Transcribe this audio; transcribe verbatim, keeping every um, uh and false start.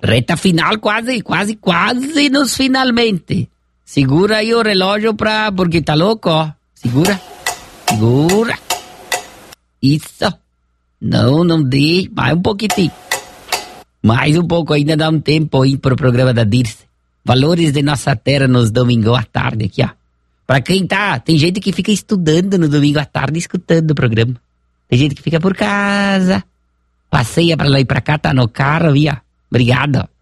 Reta final quase, quase, quase nos finalmente. Segura aí o relógio pra... porque tá louco, ó. Segura. Segura. Isso. Não, não deixe. Mais um pouquinho. Mais um pouco, ainda dá um tempo aí pro programa da Dirce. Valores de nossa terra nos domingos à tarde aqui, ó. Pra quem tá... Tem gente que fica estudando no domingo à tarde, escutando o programa. Tem gente que fica por casa. Passeia pra lá e pra cá, tá no carro, via. Obrigado.